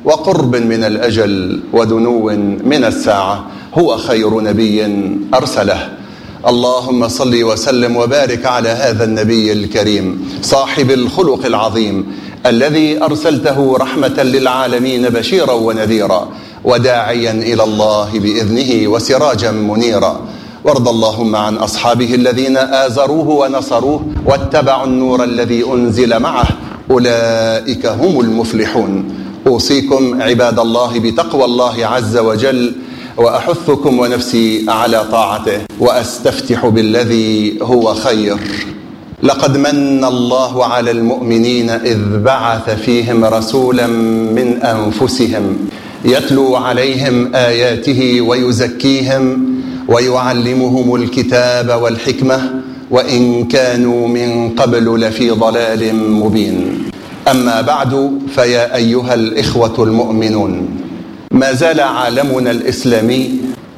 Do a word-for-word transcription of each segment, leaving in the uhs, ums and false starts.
وقرب من الأجل ودنو من الساعة، هو خير نبي أرسله. اللهم صل وسلم وبارك على هذا النبي الكريم صاحب الخلق العظيم الذي أرسلته رحمة للعالمين بشيرا ونذيرا وداعيا إلى الله بإذنه وسراجا منيرا. وارض اللهم عن أصحابه الذين آزروه ونصروه واتبعوا النور الذي أنزل معه، أولئك هم المفلحون. أوصيكم عباد الله بتقوى الله عز وجل، وأحثكم ونفسي على طاعته، وأستفتح بالذي هو خير. لقد من الله على المؤمنين إذ بعث فيهم رسولا من أنفسهم يتلو عليهم آياته ويزكيهم ويعلمهم الكتاب والحكمة وإن كانوا من قبل لفي ضلال مبين. أما بعد، فيا أيها الإخوة المؤمنون، ما زال عالمنا الإسلامي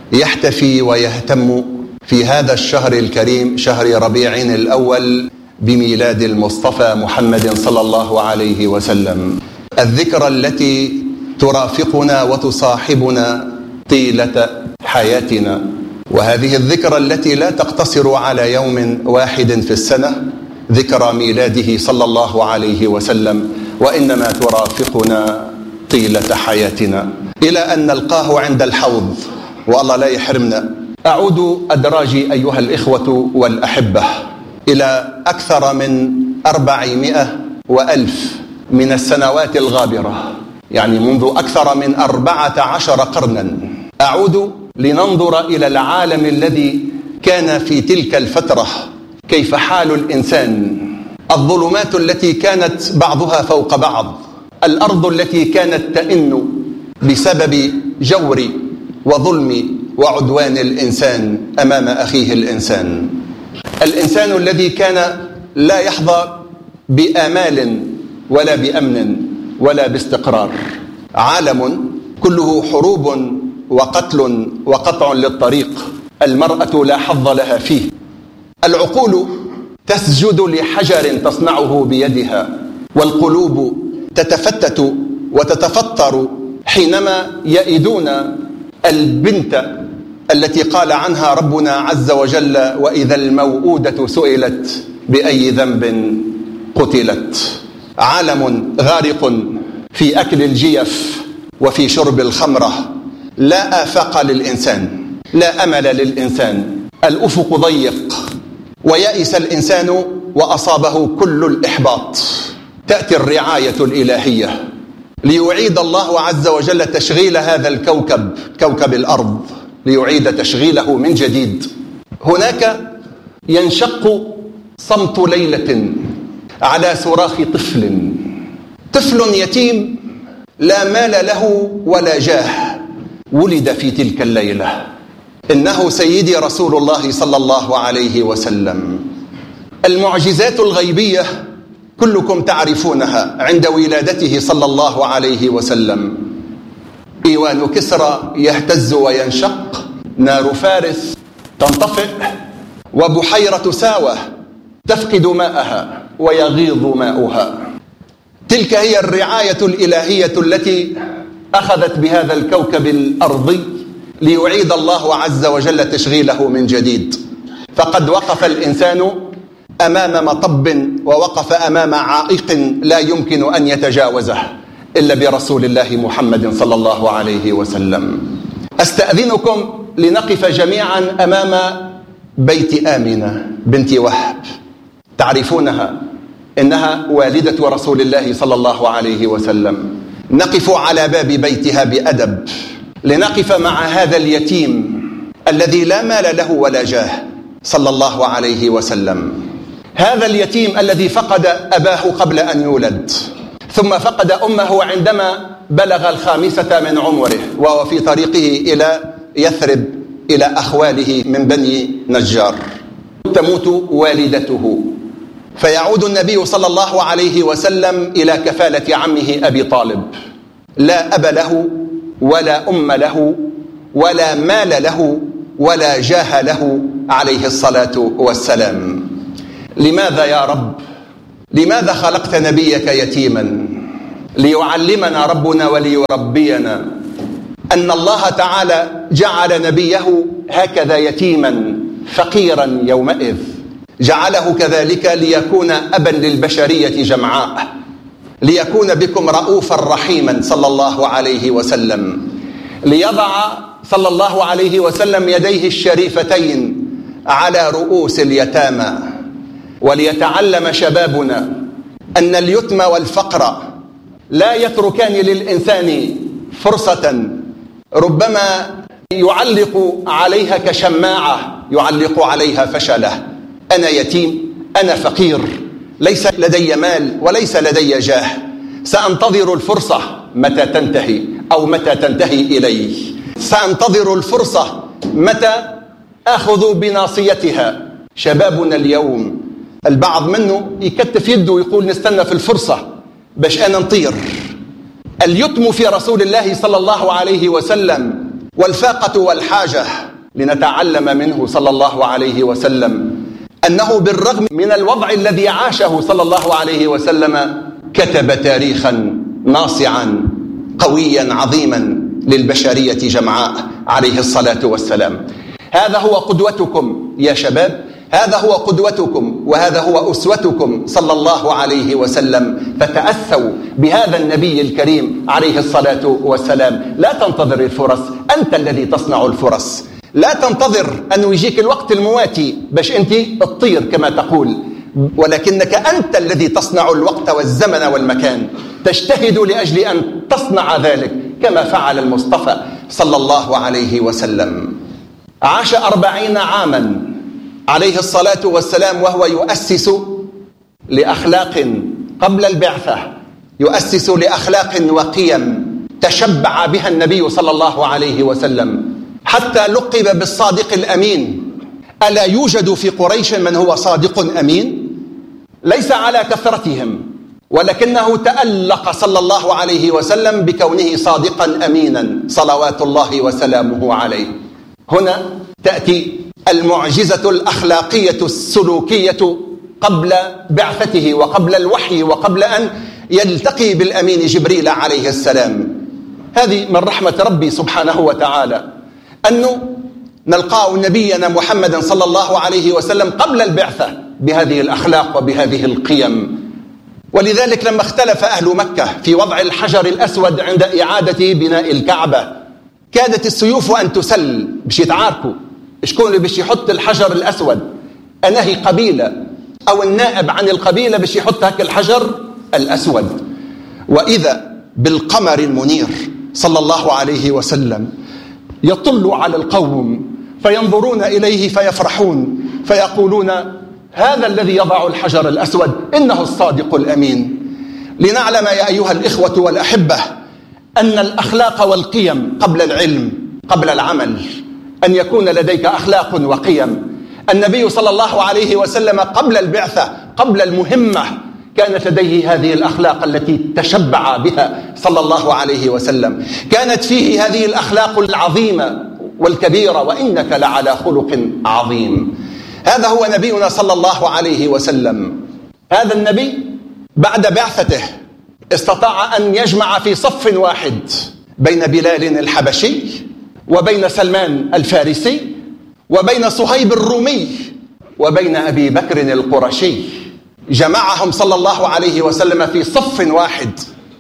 يحتفي ويهتم في هذا الشهر الكريم، شهر ربيع الأول، بميلاد المصطفى محمد صلى الله عليه وسلم، الذكرى التي ترافقنا وتصاحبنا طيلة حياتنا. وهذه الذكرى التي لا تقتصر على يوم واحد في السنة، ذكرى ميلاده صلى الله عليه وسلم، وإنما ترافقنا طيلة حياتنا إلى أن نلقاه عند الحوض، والله لا يحرمنا. أعود أدراجي أيها الإخوة والأحبة إلى أكثر من أربعمائة وألف من السنوات الغابرة، يعني منذ أكثر من أربعة عشر قرنا. أعود لننظر إلى العالم الذي كان في تلك الفترة، كيف حال الإنسان، الظلمات التي كانت بعضها فوق بعض، الأرض التي كانت تئن بسبب جور وظلم وعدوان الإنسان أمام أخيه الإنسان، الإنسان الذي كان لا يحظى بآمال ولا بأمن ولا باستقرار، عالم كله حروب وقتل وقطع للطريق، المرأة لا حظ لها فيه، العقول تسجد لحجر تصنعه بيدها، والقلوب تتفتت وتتفطر حينما يئدون البنت التي قال عنها ربنا عز وجل: وإذا الموءودة سئلت بأي ذنب قتلت. عالم غارق في أكل الجيف وفي شرب الخمرة، لا آفاق للإنسان، لا أمل للإنسان، الأفق ضيق، ويأس الإنسان وأصابه كل الإحباط. تأتي الرعاية الإلهية ليعيد الله عز وجل تشغيل هذا الكوكب، كوكب الأرض، ليعيد تشغيله من جديد. هناك ينشق صمت ليلة على صراخ طفل، طفل يتيم لا مال له ولا جاه، ولد في تلك الليلة. إنه سيدي رسول الله صلى الله عليه وسلم. المعجزات الغيبية كلكم تعرفونها عند ولادته صلى الله عليه وسلم. إيوان كسرى يهتز وينشق، نار فارس تنطفئ، وبحيرة ساوة تفقد ماءها ويغيض ماؤها. تلك هي الرعاية الإلهية التي أخذت بهذا الكوكب الأرضي ليعيد الله عز وجل تشغيله من جديد. فقد وقف الإنسان أمام مطب، ووقف أمام عائق لا يمكن أن يتجاوزه إلا برسول الله محمد صلى الله عليه وسلم. أستأذنكم لنقف جميعا أمام بيت آمنة بنت وهب، تعرفونها، إنها والدة رسول الله صلى الله عليه وسلم. نقف على باب بيتها بأدب لنقف مع هذا اليتيم الذي لا مال له ولا جاه صلى الله عليه وسلم. هذا اليتيم الذي فقد أباه قبل أن يولد، ثم فقد أمه عندما بلغ الخامسة من عمره وهو في طريقه إلى يثرب إلى أخواله من بني نجار. تموت والدته، فيعود النبي صلى الله عليه وسلم إلى كفالة عمه أبي طالب. لا أب له ولا أم له ولا مال له ولا جاه له عليه الصلاة والسلام. لماذا يا رب؟ لماذا خلقت نبيك يتيما؟ ليعلمنا ربنا وليربينا أن الله تعالى جعل نبيه هكذا يتيما فقيرا يومئذ، جعله كذلك ليكون أبا للبشرية جمعاء، ليكون بكم رؤوفا رحيما صلى الله عليه وسلم، ليضع صلى الله عليه وسلم يديه الشريفتين على رؤوس اليتامى، وليتعلم شبابنا أن اليتم والفقر لا يتركان للإنسان فرصة ربما يعلق عليها كشماعة يعلق عليها فشله. أنا يتيم، أنا فقير، ليس لدي مال وليس لدي جاه، سأنتظر الفرصة متى تنتهي أو متى تنتهي إلي، سأنتظر الفرصة متى أخذ بناصيتها. شبابنا اليوم البعض منه يكتف يده ويقول نستنى في الفرصة باش أنا نطير. اليتم في رسول الله صلى الله عليه وسلم والفاقة والحاجة لنتعلم منه صلى الله عليه وسلم أنه بالرغم من الوضع الذي عاشه صلى الله عليه وسلم كتب تاريخا ناصعا قويا عظيما للبشرية جمعاء عليه الصلاة والسلام. هذا هو قدوتكم يا شباب، هذا هو قدوتكم وهذا هو أسوتكم صلى الله عليه وسلم، فتأسوا بهذا النبي الكريم عليه الصلاة والسلام. لا تنتظر الفرص، أنت الذي تصنع الفرص. لا تنتظر أنه يجيك الوقت المواتي باش أنت تطير كما تقول، ولكنك أنت الذي تصنع الوقت والزمن والمكان، تجتهد لأجل أن تصنع ذلك كما فعل المصطفى صلى الله عليه وسلم. عاش أربعين عاما عليه الصلاة والسلام وهو يؤسس لأخلاق قبل البعثة، يؤسس لأخلاق وقيم تشبع بها النبي صلى الله عليه وسلم، حتى لقب بالصادق الأمين. ألا يوجد في قريش من هو صادق أمين؟ ليس على كثرتهم، ولكنه تألق صلى الله عليه وسلم بكونه صادقا أمينا صلوات الله وسلامه عليه. هنا تأتي المعجزة الأخلاقية السلوكية قبل بعثته وقبل الوحي وقبل أن يلتقي بالأمين جبريل عليه السلام. هذه من رحمة ربي سبحانه وتعالى أنه نلقاه نبينا محمدا صلى الله عليه وسلم قبل البعثة بهذه الأخلاق وبهذه القيم. ولذلك لما اختلف أهل مكة في وضع الحجر الأسود عند إعادة بناء الكعبة، كادت السيوف أن تسل باش يتعاركوا شكون اللي باش يحط الحجر الأسود، أنهي قبيلة أو النائب عن القبيلة باش يحط هك الحجر الأسود. وإذا بالقمر المنير صلى الله عليه وسلم يطل على القوم فينظرون إليه فيفرحون فيقولون هذا الذي يضع الحجر الأسود إنه الصادق الأمين. لنعلم يا أيها الإخوة والأحبة أن الأخلاق والقيم قبل العلم قبل العمل، أن يكون لديك أخلاق وقيم. النبي صلى الله عليه وسلم قبل البعثة قبل المهمة كانت لديه هذه الأخلاق التي تشبع بها صلى الله عليه وسلم، كانت فيه هذه الأخلاق العظيمة والكبيرة، وإنك لعلى خلق عظيم. هذا هو نبينا صلى الله عليه وسلم. هذا النبي بعد بعثته استطاع أن يجمع في صف واحد بين بلال الحبشي وبين سلمان الفارسي وبين صهيب الرومي وبين أبي بكر القرشي، جمعهم صلى الله عليه وسلم في صف واحد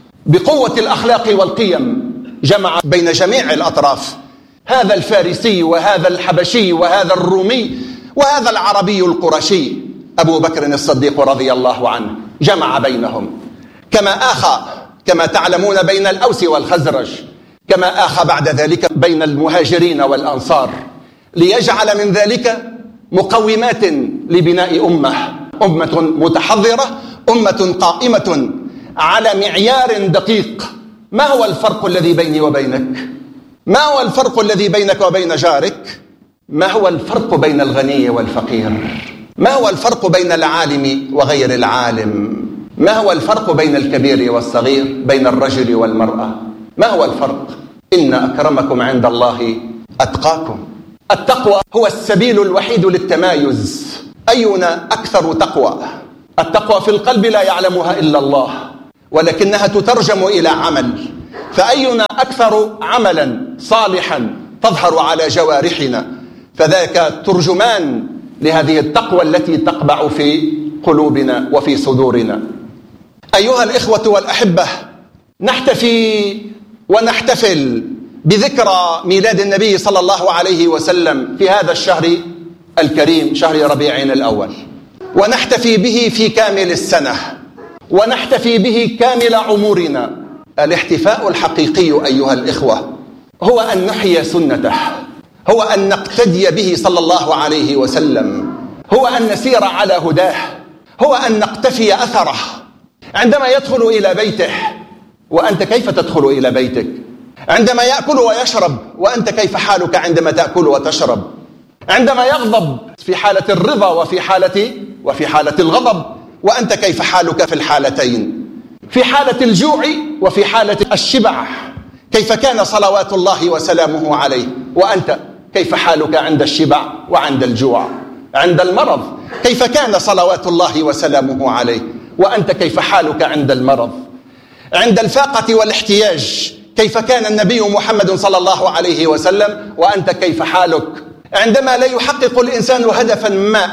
بقوة الأخلاق والقيم، جمع بين جميع الأطراف، هذا الفارسي وهذا الحبشي وهذا الرومي وهذا العربي القرشي. أبو بكر الصديق رضي الله عنه جمع بينهم، كما آخى كما تعلمون بين الأوس والخزرج، كما آخى بعد ذلك بين المهاجرين والأنصار، ليجعل من ذلك مقومات لبناء أمة، أمة متحضرة، أمة قائمة على معيار دقيق. ما هو الفرق الذي بيني وبينك؟ ما هو الفرق الذي بينك وبين جارك؟ ما هو الفرق بين الغني والفقير؟ ما هو الفرق بين العالم وغير العالم؟ ما هو الفرق بين الكبير والصغير، بين الرجل والمرأة؟ ما هو الفرق؟ إن أكرمكم عند الله أتقاكم. التقوى هو السبيل الوحيد للتمايز. أينا أكثر تقوى؟ التقوى في القلب لا يعلمها إلا الله، ولكنها تترجم إلى عمل. فأينا أكثر عملا صالحا تظهر على جوارحنا، فذاك ترجمان لهذه التقوى التي تقبع في قلوبنا وفي صدورنا. أيها الإخوة والأحبة، نحتفي ونحتفل بذكرى ميلاد النبي صلى الله عليه وسلم في هذا الشهر الكريم، شهر ربيع الأول، ونحتفي به في كامل السنة، ونحتفي به كامل عمرنا. الاحتفاء الحقيقي أيها الإخوة هو أن نحيي سنته، هو أن نقتدي به صلى الله عليه وسلم، هو أن نسير على هداه، هو أن نقتفي أثره. عندما يدخل إلى بيته وأنت كيف تدخل إلى بيتك؟ عندما يأكل ويشرب وأنت كيف حالك عندما تأكل وتشرب؟ عندما يغضب في حالة الرضا وفي حالة وفي حالة الغضب، وأنت كيف حالك في الحالتين؟ في حالة الجوع وفي حالة الشبع، كيف كان صلوات الله وسلامه عليه؟ وأنت كيف حالك عند الشبع وعند الجوع؟ عند المرض كيف كان صلوات الله وسلامه عليه؟ وأنت كيف حالك عند المرض؟ عند الفاقة والاحتياج كيف كان النبي محمد صلى الله عليه وسلم؟ وأنت كيف حالك؟ عندما لا يحقق الإنسان هدفا ما،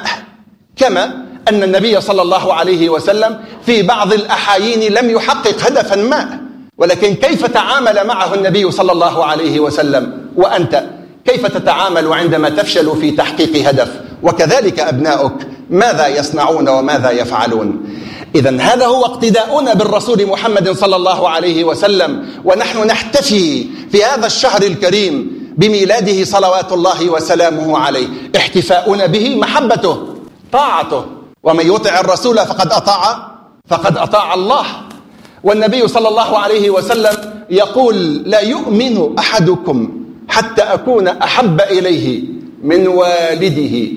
كما أن النبي صلى الله عليه وسلم في بعض الأحايين لم يحقق هدفا ما، ولكن كيف تعامل معه النبي صلى الله عليه وسلم؟ وأنت كيف تتعامل عندما تفشل في تحقيق هدف؟ وكذلك أبناؤك ماذا يصنعون وماذا يفعلون؟ إذن هذا هو اقتداؤنا بالرسول محمد صلى الله عليه وسلم، ونحن نحتفي في هذا الشهر الكريم بميلاده صلوات الله وسلامه عليه. احتفاؤنا به محبته، طاعته، ومن يطع الرسول فقد أطاع فقد أطاع الله. والنبي صلى الله عليه وسلم يقول: لا يؤمن أحدكم حتى أكون أحب إليه من والده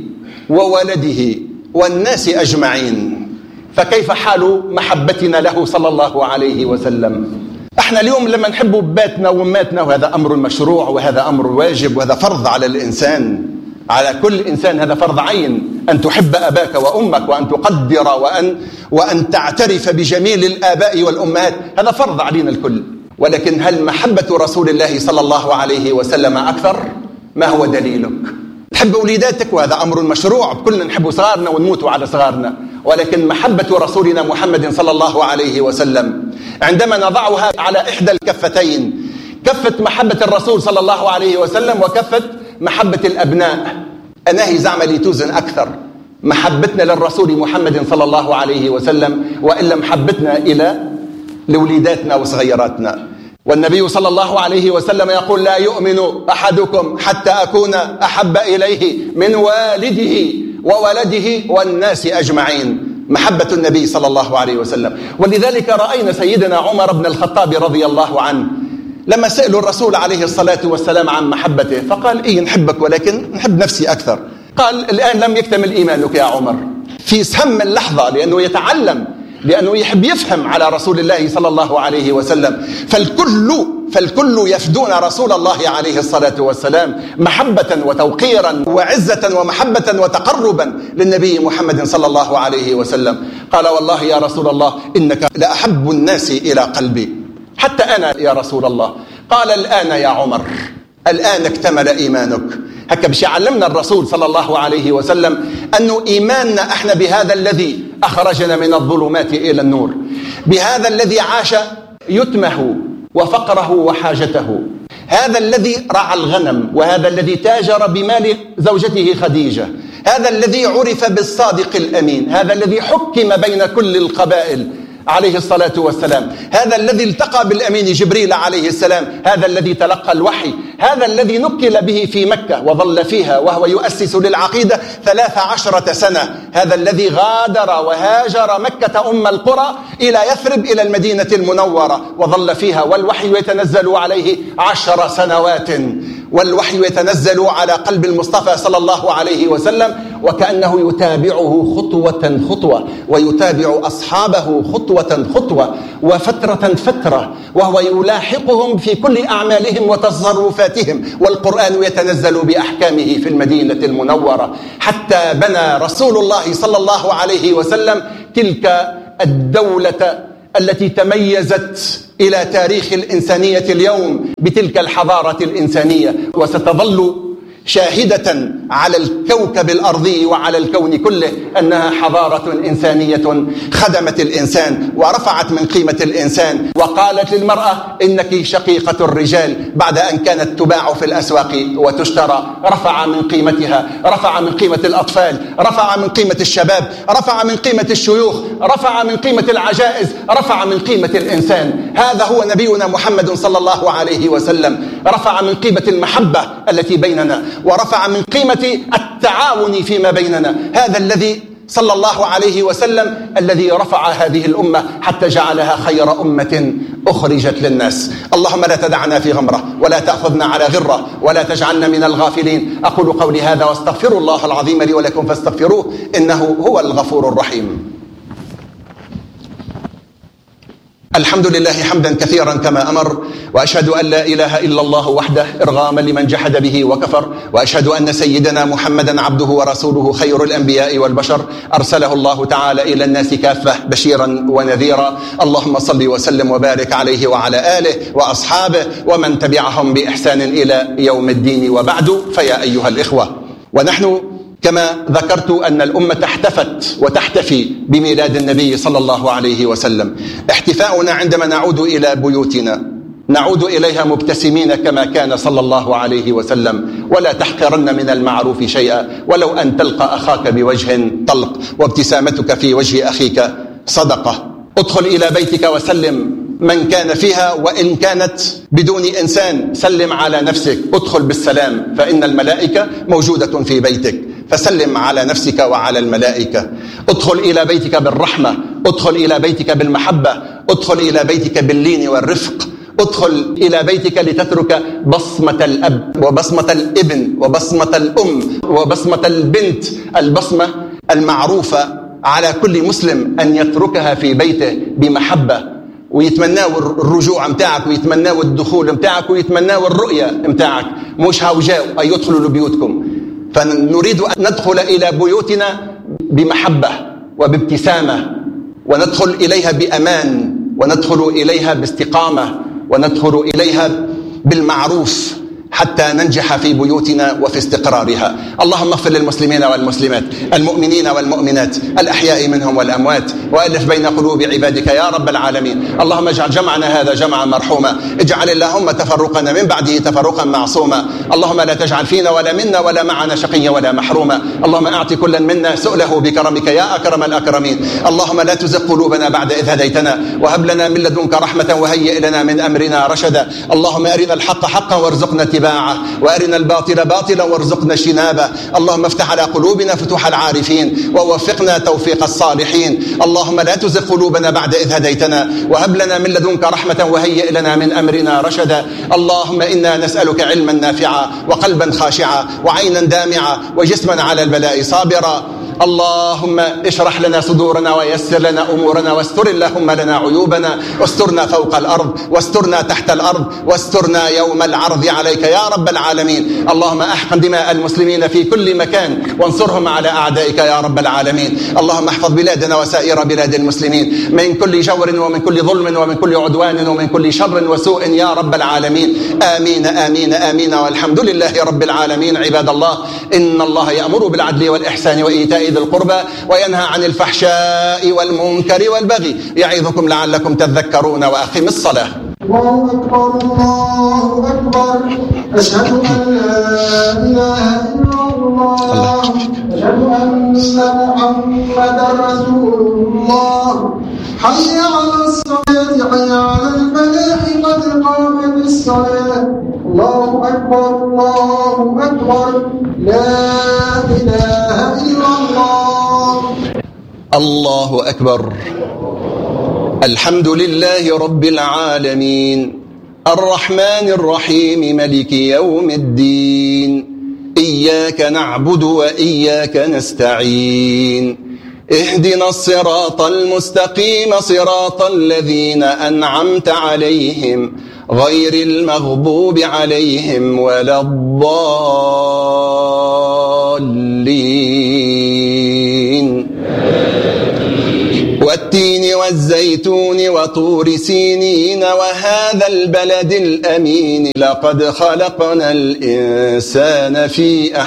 وولده والناس أجمعين. فكيف حال محبتنا له صلى الله عليه وسلم؟ احنا اليوم لما نحب باتنا وماتنا، وهذا أمر مشروع وهذا أمر واجب وهذا فرض على الإنسان، على كل إنسان، هذا فرض عين أن تحب أباك وأمك، وأن تقدر وأن, وأن تعترف بجميل الآباء والأمهات، هذا فرض علينا الكل. ولكن هل محبة رسول الله صلى الله عليه وسلم أكثر؟ ما هو دليلك؟ تحب وليداتك وهذا أمر مشروع، كلنا نحب صغارنا ونموت على صغارنا، ولكن محبة رسولنا محمد صلى الله عليه وسلم عندما نضعها على إحدى الكفتين، كفة محبة الرسول صلى الله عليه وسلم وكفة محبة الأبناء، أناهي زعم لي توزن أكثر محبتنا للرسول محمد صلى الله عليه وسلم وإلا محبتنا إلى لوليداتنا وصغيراتنا؟ والنبي صلى الله عليه وسلم يقول: لا يؤمن أحدكم حتى أكون أحب إليه من والده وولده والناس أجمعين. محبة النبي صلى الله عليه وسلم. ولذلك رأينا سيدنا عمر بن الخطاب رضي الله عنه لما سألوا الرسول عليه الصلاة والسلام عن محبته، فقال: إيه نحبك ولكن نحب نفسي أكثر. قال: الآن لم يكتمل إيمانك يا عمر. في سهم اللحظة، لأنه يتعلم، لأنه يحب يفهم على رسول الله صلى الله عليه وسلم. فالكل فالكل يفدون رسول الله عليه الصلاة والسلام محبة وتوقيرا وعزة ومحبة وتقربا للنبي محمد صلى الله عليه وسلم. قال: والله يا رسول الله إنك لأحب الناس إلى قلبي، حتى أنا يا رسول الله. قال: الآن يا عمر، الآن اكتمل إيمانك. هكا باش يعلمنا الرسول صلى الله عليه وسلم أنه إيماننا احنا بهذا الذي أخرجنا من الظلمات إلى النور، بهذا الذي عاش يتمه وفقره وحاجته، هذا الذي رعى الغنم، وهذا الذي تاجر بمال زوجته خديجة، هذا الذي عرف بالصادق الأمين، هذا الذي حكم بين كل القبائل عليه الصلاة والسلام، هذا الذي التقى بالأمين جبريل عليه السلام، هذا الذي تلقى الوحي، هذا الذي نكل به في مكة وظل فيها وهو يؤسس للعقيدة ثلاث عشرة سنة، هذا الذي غادر وهاجر مكة أم القرى إلى يثرب إلى المدينة المنورة وظل فيها، والوحي يتنزل عليه عشر سنوات، والوحي يتنزل على قلب المصطفى صلى الله عليه وسلم، وكأنه يتابعه خطوة خطوة ويتابع أصحابه خطوة خطوة وفترة فترة، وهو يلاحقهم في كل أعمالهم وتصرفاتهم، والقرآن يتنزل بأحكامه في المدينة المنورة، حتى بنى رسول الله صلى الله عليه وسلم تلك الدولة التي تميزت إلى تاريخ الإنسانية اليوم بتلك الحضارة الإنسانية، وستظل شاهدة على الكوكب الأرضي وعلى الكون كله أنها حضارة إنسانية خدمت الإنسان ورفعت من قيمة الإنسان، وقالت للمرأة إنك شقيقة الرجال بعد أن كانت تباع في الأسواق وتشترى. رفع من قيمتها، رفع من قيمة الأطفال، رفع من قيمة الشباب، رفع من قيمة الشيوخ، رفع من قيمة العجائز، رفع من قيمة الإنسان. هذا هو نبينا محمد صلى الله عليه وسلم. رفع من قيمة المحبة التي بيننا، ورفع من قيمة التعاون فيما بيننا. هذا الذي صلى الله عليه وسلم الذي رفع هذه الأمة حتى جعلها خير أمة أخرجت للناس. اللهم لا تدعنا في غمرة ولا تأخذنا على غرة ولا تجعلنا من الغافلين. أقول قولي هذا واستغفر الله العظيم لي ولكم فاستغفروه إنه هو الغفور الرحيم. الحمد لله حمدا كثيرا كما أمر، وأشهد أن لا إله إلا الله وحده إرغاما لمن جحد به وكفر، وأشهد أن سيدنا محمدا عبده ورسوله خير الأنبياء والبشر، أرسله الله تعالى إلى الناس كافة بشيرا ونذيرا. اللهم صل وسلم وبارك عليه وعلى آله وأصحابه ومن تبعهم بإحسان إلى يوم الدين، وبعد. فيا أيها الإخوة، ونحن كما ذكرت أن الأمة احتفت وتحتفي بميلاد النبي صلى الله عليه وسلم. احتفاؤنا عندما نعود إلى بيوتنا نعود إليها مبتسمين كما كان صلى الله عليه وسلم، ولا تحقرن من المعروف شيئا ولو أن تلقى أخاك بوجه طلق، وابتسامتك في وجه أخيك صدقة. ادخل إلى بيتك وسلم من كان فيها، وإن كانت بدون إنسان سلم على نفسك. ادخل بالسلام فإن الملائكة موجودة في بيتك، فسلم على نفسك وعلى الملائكة. ادخل إلى بيتك بالرحمة، ادخل إلى بيتك بالمحبة، ادخل إلى بيتك باللين والرفق. ادخل إلى بيتك لتترك بصمة الأب وبصمة الابن وبصمة الأم وبصمة البنت، البصمة المعروفة على كل مسلم أن يتركها في بيته بمحبة، ويتمناوا الرجوع متاعك ويتمناوا الدخول متاعك ويتمناوا الرؤية متاعك، مش هاوجاو أن يدخلوا لبيوتكم. فنريد أن ندخل إلى بيوتنا بمحبة وبابتسامة، وندخل إليها بأمان، وندخل إليها باستقامة، وندخل إليها بالمعروف حتى ننجح في بيوتنا وفي استقرارها. اللهم اغفر للمسلمين والمسلمات، المؤمنين والمؤمنات، الأحياء منهم والأموات، وألف بين قلوب عبادك يا رب العالمين. اللهم اجعل جمعنا هذا جمعا مرحوما، اجعل اللهم تفرقنا من بعده تفرقا معصوما. اللهم لا تجعل فينا ولا منا ولا معنا شقيا ولا محروما. اللهم أعطي كلا منا سؤله بكرمك يا أكرم الأكرمين. اللهم لا تزغ قلوبنا بعد إذ هديتنا وهب لنا من لدنك رحمة وهيئ لنا من أمرنا رشدا. اللهم أرنا الحق حقا وارزقنا اتباعه، وأرنا الباطل باطلا وارزقنا اجتنابه. اللهم افتح على قلوبنا فتوح العارفين ووفقنا توفيق الصالحين. اللهم لا تزغ قلوبنا بعد إذ هديتنا وهب لنا من لدنك رحمة وهيئ لنا من أمرنا رشدا. اللهم إنا نسألك علما نافعا وقلبا خاشعا وعينا دامعا وجسما على البلاء صابرا. اللهم اشرح لنا صدورنا ويسر لنا أمورنا، واستر اللهم لنا عيوبنا، واسترنا فوق الأرض، واسترنا تحت الأرض، واسترنا يوم العرض عليك يا رب العالمين. اللهم احقن دماء المسلمين في كل مكان وانصرهم على أعدائك يا رب العالمين. اللهم احفظ بلادنا وسائر بلاد المسلمين من كل جور ومن كل ظلم ومن كل عدوان ومن كل شر وسوء يا رب العالمين. آمين آمين آمين، والحمد لله رب العالمين. عباد الله، إن الله يأمر بالعدل والإحسان وإيتاء ذي القربى وينهى عن الفحشاء والمنكر والبغي، يعظكم لعلكم تذكرون. وأقم الصلاة. الله أكبر الله أكبر، أشهد أن لا إله إلا الله، أشهد أن محمدا رسول الله. حي على الصلاة حي على الفلاح قد قامت الصلاة. الله أكبر الله أكبر، لا إله إلا الله. الله أكبر. الحمد لله رب العالمين، الرحمن الرحيم، ملك يوم الدين. إياك نعبد وإياك نستعين، اهدنا الصراط المستقيم، صراط الذين أنعمت عليهم غير المغضوب عليهم ولا الضالين. والتين والزيتون وطور سينين وهذا البلد الأمين لقد خلقنا الإنسان في أحسن